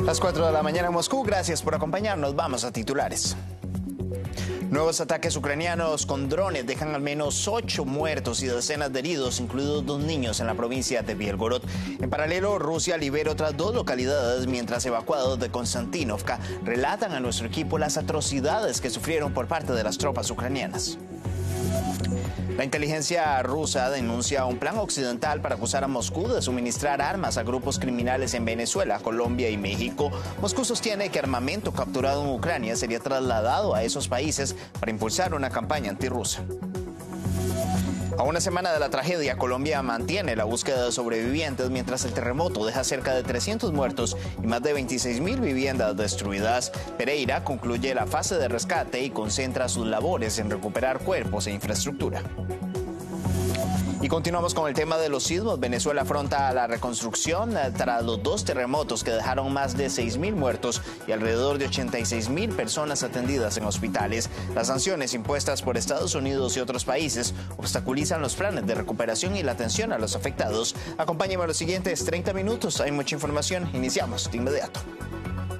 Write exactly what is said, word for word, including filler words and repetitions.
Las cuatro de la mañana en Moscú, gracias por acompañarnos. Vamos a titulares. Nuevos ataques ucranianos con drones dejan al menos ocho muertos y decenas de heridos, incluidos dos niños en la provincia de Bielgorod. En paralelo, Rusia libera otras dos localidades, mientras evacuados de Konstantinovka relatan a nuestro equipo las atrocidades que sufrieron por parte de las tropas ucranianas. La inteligencia rusa denuncia un plan occidental para acusar a Moscú de suministrar armas a grupos criminales en Venezuela, Colombia y México. Moscú sostiene que armamento capturado en Ucrania sería trasladado a esos países para impulsar una campaña antirrusa. A una semana de la tragedia, Colombia mantiene la búsqueda de sobrevivientes mientras el terremoto deja cerca de trescientos muertos y más de veintiséis mil viviendas destruidas. Pereira concluye la fase de rescate y concentra sus labores en recuperar cuerpos e infraestructura. Y continuamos con el tema de los sismos. Venezuela afronta la reconstrucción tras los dos terremotos que dejaron más de seis mil muertos y alrededor de ochenta y seis mil personas atendidas en hospitales. Las sanciones impuestas por Estados Unidos y otros países obstaculizan los planes de recuperación y la atención a los afectados. Acompáñenme a los siguientes treinta minutos. Hay mucha información. Iniciamos de inmediato.